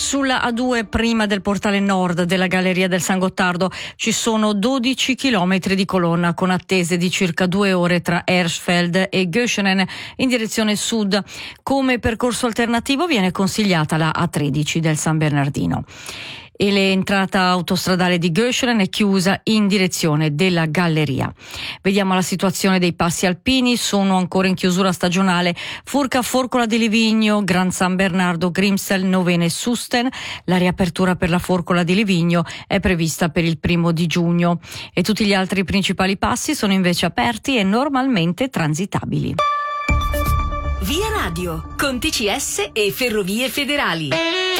Sulla A2 prima del portale nord della Galleria del San Gottardo ci sono 12 chilometri di colonna con attese di circa 2 ore tra Hersfeld e Göschenen in direzione sud. Come percorso alternativo viene consigliata la A13 del San Bernardino. E l'entrata autostradale di Göschenen è chiusa in direzione della Galleria. Vediamo la situazione dei passi alpini, sono ancora in chiusura stagionale. Furca, Forcola di Livigno, Gran San Bernardo, Grimsel, Novene e Susten. La riapertura per la Forcola di Livigno è prevista per il 1° di giugno e tutti gli altri principali passi sono invece aperti e normalmente transitabili. Via Radio, con TCS e Ferrovie Federali.